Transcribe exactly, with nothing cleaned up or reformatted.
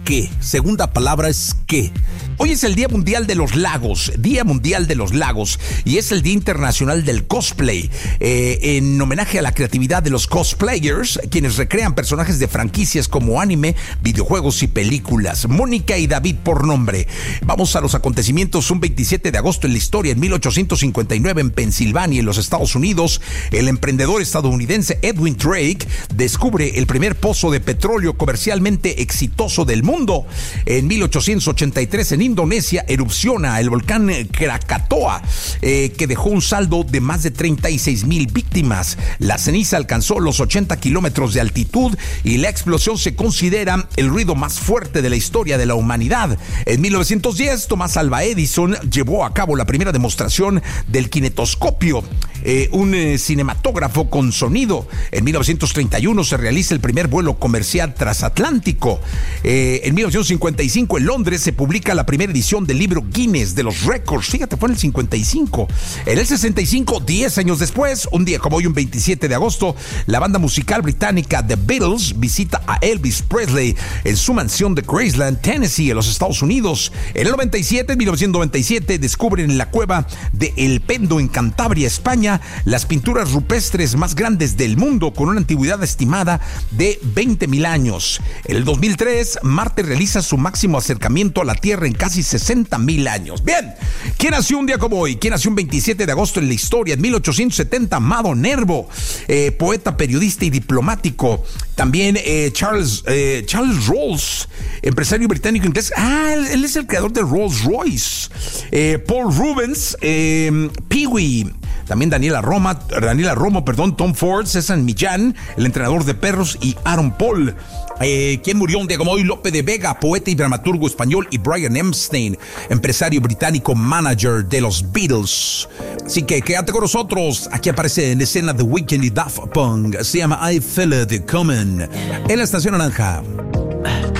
qué. Segunda palabra es qué. Hoy es el Día Mundial de los Lagos, Día Mundial de los Lagos, y es el Día Internacional del Cosplay, eh, en homenaje a la creatividad de los cosplayers, quienes recrean personajes de franquicias como anime, videojuegos y películas. Mónica y David por nombre. Vamos a los acontecimientos. Un veintisiete de agosto en la historia, en mil ochocientos cincuenta y nueve, en Pensilvania, en los Estados Unidos, el emprendedor estadounidense Edwin Drake descubre el primer pozo de petróleo comercialmente exitoso del mundo. En mil ochocientos ochenta y tres, en Indonesia, erupciona el volcán Krakatoa, eh, que dejó un saldo de más de treinta y seis mil víctimas. La ceniza alcanzó los ochenta kilómetros de altitud y la explosión se considera el ruido más fuerte de la historia de la humanidad. En mil novecientos diez, Thomas Alva Edison llevó a cabo la primera demostración del kinetoscopio, eh, un eh, cinematógrafo con sonido. En mil novecientos treinta y uno se realiza el primer vuelo comercial transatlántico. Eh, en mil novecientos cincuenta y cinco, en Londres, se publica la primera edición del libro Guinness de los récords. Fíjate, fue en el cincuenta y cinco. En el sesenta y cinco, diez años después, un día como hoy, un veintisiete de agosto, la banda musical británica The Beatles visita a Elvis Presley en su mansión de Graceland, Tennessee, en los Estados Unidos. En el noventa y siete, en mil novecientos noventa y siete, descubren en la cueva de El Pendo, en Cantabria, España, las pinturas rupestres más grandes del mundo, con una antigüedad estimada de veinte mil años. En el dos mil tres, Marte realiza su máximo acercamiento a la Tierra en casi sesenta mil años. Bien, ¿quién nació un día como hoy? ¿Quién nació un veintisiete de agosto en la historia? En mil ochocientos setenta, Amado Nervo, eh, poeta, periodista y diplomático. También eh, Charles, eh, Charles Rolls, empresario británico inglés. Ah, él, él es el creador de Rolls Royce. Eh, Paul Rubens, eh, Pee-wee. También Daniela Roma, Daniela Romo, perdón, Tom Ford, César Millán, el entrenador de perros, y Aaron Paul. Eh, ¿Quién murió un día como hoy? Lope de Vega, poeta y dramaturgo español, y Brian Epstein, empresario británico, manager de los Beatles. Así que quédate con nosotros. Aquí aparece en escena The Weeknd y Daft Punk. Se llama I Feel It Coming en la Estación Naranja.